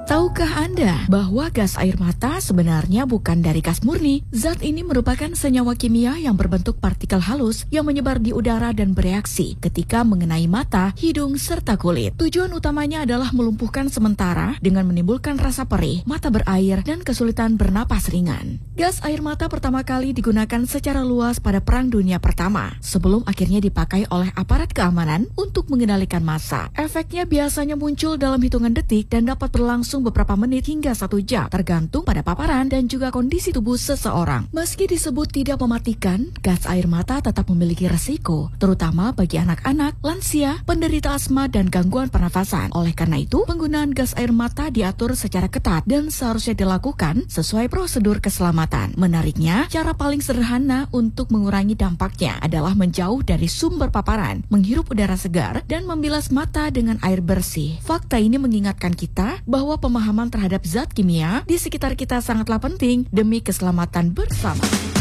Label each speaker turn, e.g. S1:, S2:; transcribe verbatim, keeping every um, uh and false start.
S1: Tahukah Anda bahwa gas air mata sebenarnya bukan dari gas murni? Zat ini merupakan senyawa kimia yang berbentuk partikel halus yang menyebar di udara dan bereaksi ketika mengenai mata, hidung, serta kulit. Tujuan utamanya adalah melumpuhkan sementara dengan menimbulkan rasa perih, mata berair, dan kesulitan bernapas ringan. Gas air mata pertama kali digunakan secara luas pada Perang Dunia Pertama, sebelum akhirnya dipakai oleh aparat keamanan untuk mengendalikan massa. Efeknya biasanya muncul dalam hitungan detik dan dapat berlangsung beberapa menit hingga satu jam, tergantung pada paparan dan juga kondisi tubuh seseorang. Meski disebut tidak mematikan, gas air mata tetap memiliki resiko, terutama bagi anak-anak, lansia, penderita asma, dan gangguan pernafasan. Oleh karena itu, penggunaan gas air mata diatur secara ketat dan seharusnya dilakukan sesuai prosedur keselamatan. Menariknya, cara paling sederhana untuk mengurangi dampaknya adalah menjauh dari sumber paparan, menghirup udara segar, dan membilas mata dengan air bersih. Fakta ini mengingatkan kita bahwa pemahaman terhadap zat kimia di sekitar kita sangatlah penting demi keselamatan bersama.